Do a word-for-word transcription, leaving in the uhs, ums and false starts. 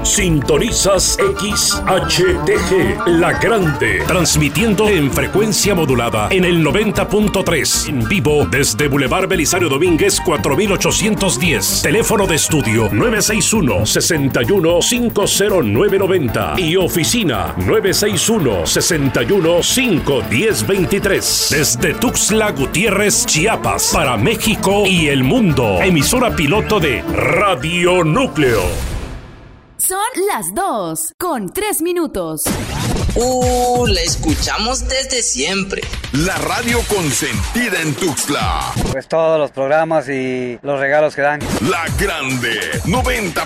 Sintonizas X H T G, La Grande, transmitiendo en frecuencia modulada en el noventa punto tres, en vivo desde Boulevard Belisario Domínguez cuatro mil ochocientos diez. Teléfono de estudio nueve seis uno, seis uno, cinco cero nueve nueve cero y oficina nueve seis uno, seis uno, cinco uno cero dos tres. Desde Tuxtla Gutiérrez, Chiapas, para México y el mundo. Emisora piloto de Radio Núcleo. Son las dos, con tres minutos. Uh, la escuchamos desde siempre. La radio consentida en Tuxtla. Pues todos los programas y los regalos que dan. La Grande, noventa